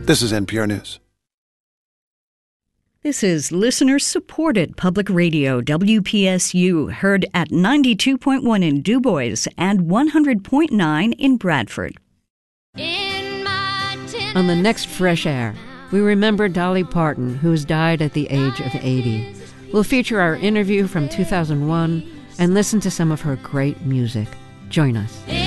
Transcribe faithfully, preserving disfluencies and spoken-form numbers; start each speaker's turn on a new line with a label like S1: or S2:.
S1: This is N P R News.
S2: This is listener-supported public radio, W P S U, heard at ninety-two point one in Du Bois and one hundred point nine in Bradford.
S3: On the next Fresh Air, we remember Dolly Parton, who has died at the age of eighty. We'll feature our interview from two thousand one and listen to some of her great music. Join us.